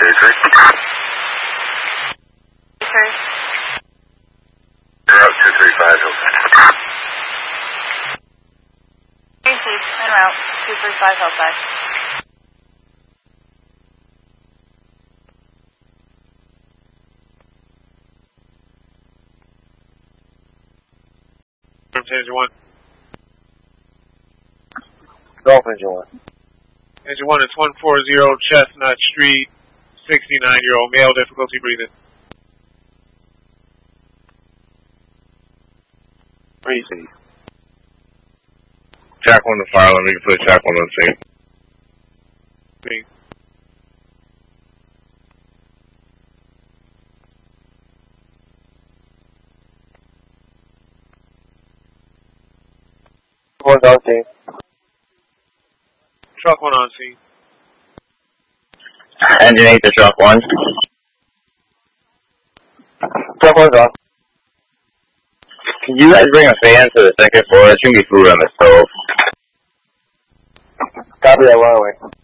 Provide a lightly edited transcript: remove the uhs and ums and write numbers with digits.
You're up 235 Hillside. Hey, please, en route, 235 Hillside. Engine 1. Golf Engine 1. Engine 1 is 140 Chestnut Street, 69-year-old male, difficulty breathing. Breathing. Track 1 to fire, let me put track 1 on scene. Breathe. One's on scene. Truck 1 on scene. Engine 8 to truck 1. Truck 1's on. Can you guys bring a fan to the second floor? There's going to be food on the stove. Copy that, one away.